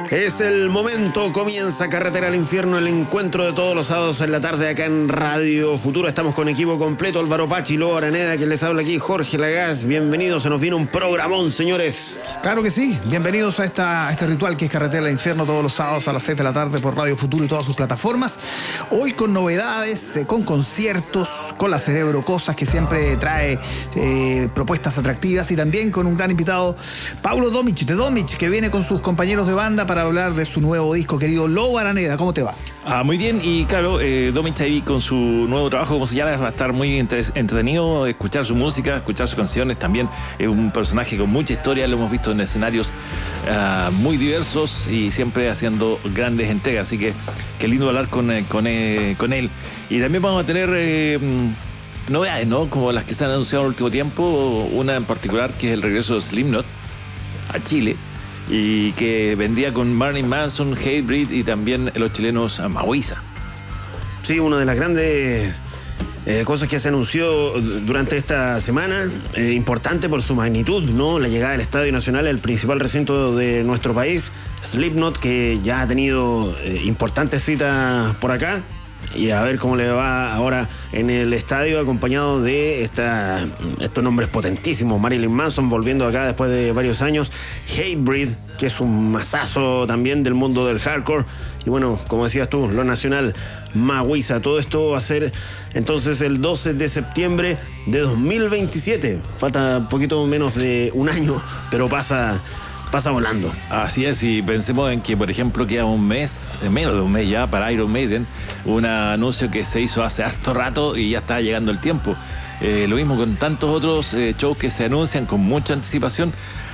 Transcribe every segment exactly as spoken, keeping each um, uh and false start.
Es el momento, comienza Carretera al Infierno, el encuentro de todos los sábados en la tarde acá en Radio Futuro. Estamos con equipo completo, Álvaro Pachi, Lobo Araneda, quien les habla aquí, Jorge Lagaz. Bienvenidos, se nos viene un programón, señores. Claro que sí, bienvenidos a, esta, a este ritual que es Carretera al Infierno todos los sábados a las seis de la tarde por Radio Futuro y todas sus plataformas. Hoy con novedades, eh, con conciertos, con la Cerebro Cosas, que siempre trae eh, propuestas atractivas, y también con un gran invitado, Paulo Domich, de Domich, que viene con sus compañeros de banda para hablar de su nuevo disco. Querido Lobo Araneda, ¿cómo te va? Ah, muy bien, y claro, eh, Domich ahí con su nuevo trabajo, como se llama, va a estar muy entretenido escuchar su música, escuchar sus canciones. También es un personaje con mucha historia, lo hemos visto en escenarios uh, muy diversos y siempre haciendo grandes entregas, así que qué lindo hablar con, con, eh, con él. Y también vamos a tener eh, novedades, ¿no? Como las que se han anunciado en el último tiempo, una en particular que es el regreso de Slipknot a Chile, y que vendría con Marilyn Manson, Hatebreed y también los chilenos Maguisa. Sí, una de las grandes eh, cosas que se anunció durante esta semana, eh, importante por su magnitud, ¿no? La llegada del Estadio Nacional, el principal recinto de nuestro país. Slipknot, que ya ha tenido eh, importantes citas por acá, y a ver cómo le va ahora en el estadio, acompañado de esta, estos nombres potentísimos. Marilyn Manson volviendo acá después de varios años, Hatebreed, que es un masazo también del mundo del hardcore, y bueno, como decías tú, lo nacional, Maguisa. Todo esto va a ser entonces el doce de septiembre de dos mil veintisiete. Falta un poquito menos de un año, pero pasa... pasa volando. Así es, y pensemos en que, por ejemplo, queda un mes, menos de un mes ya para Iron Maiden, un anuncio que se hizo hace harto rato y ya está llegando el tiempo. Eh, lo mismo con tantos otros eh, shows que se anuncian con mucha anticipación,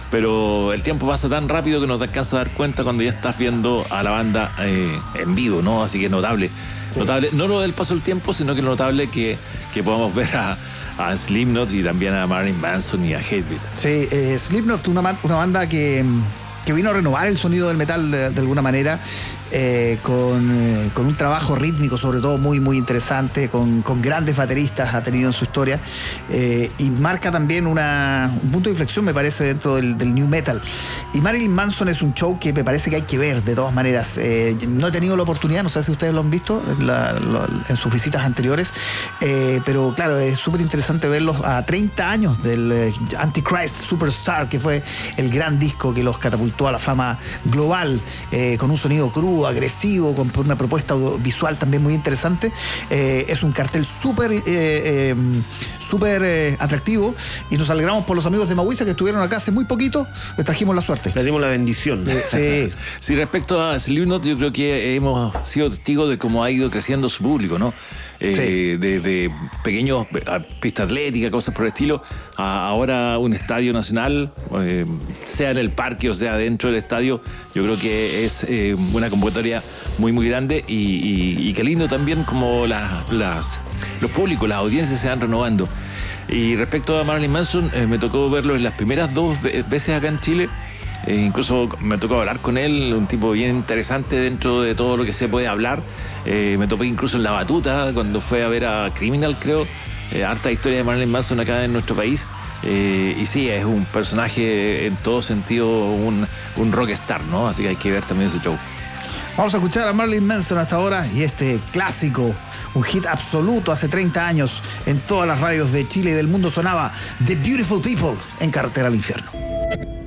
pero el tiempo pasa tan rápido que no te alcanza a dar cuenta cuando ya estás viendo a la banda eh, en vivo, ¿no? Así que notable. Sí. Notable, no lo del paso del tiempo, sino que notable que, que podamos ver a a Slipknot y también a Marilyn Manson y a Hatebreed. Sí, eh, Slipknot, una, una banda que, que vino a renovar el sonido del metal de, de alguna manera, eh, con, eh, con un trabajo rítmico sobre todo muy muy interesante, con, con grandes bateristas ha tenido en su historia, eh, y marca también una, un punto de inflexión, me parece, dentro del, del new metal. Y Marilyn Manson es un show que me parece que hay que ver de todas maneras. Eh, no he tenido la oportunidad, no sé si ustedes lo han visto en, la, lo, en sus visitas anteriores, eh, pero claro, es súper interesante verlos a treinta años del eh, Antichrist Superstar, que fue el gran disco que los catapultó a la fama global, eh, con un sonido crudo, agresivo, con una propuesta visual también muy interesante. Eh, es un cartel súper eh, eh, súper eh, atractivo, y nos alegramos por los amigos de Maguisa que estuvieron acá hace muy poquito. Les trajimos la suerte. Les dimos la bendición. Sí. Sí, respecto a Slipknot, yo creo que hemos sido testigos de cómo ha ido creciendo su público, ¿no? Eh, sí. de, de pequeños pista atlética, cosas por el estilo, a ahora un estadio nacional, eh, sea en el parque o sea dentro del estadio. Yo creo que es eh, una convocatoria muy muy grande, y, y, y qué lindo también como las, las, los públicos, las audiencias se van renovando. Y respecto a Marilyn Manson, eh, me tocó verlo en las primeras dos veces acá en Chile. Eh, incluso me tocó hablar con él, un tipo bien interesante dentro de todo lo que se puede hablar. Eh, me topé incluso en La Batuta cuando fue a ver a Criminal, creo. Eh, harta historia de Marilyn Manson acá en nuestro país. Eh, y sí, es un personaje en todo sentido, un, un rockstar, ¿no? Así que hay que ver también ese show. Vamos a escuchar a Marilyn Manson hasta ahora, y este clásico, un hit absoluto hace treinta años en todas las radios de Chile y del mundo, sonaba The Beautiful People en Carretera al Infierno.